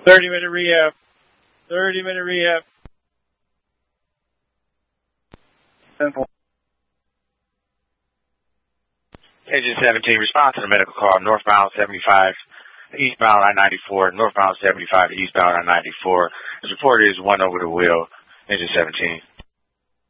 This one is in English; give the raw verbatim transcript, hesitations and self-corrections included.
thirty minute rehab. thirty minute rehab. Simple. Engine seventeen, respond to the medical call, northbound seventy-five, eastbound I ninety-four, northbound seventy-five, eastbound I ninety-four. The report is one over the wheel, engine seventeen.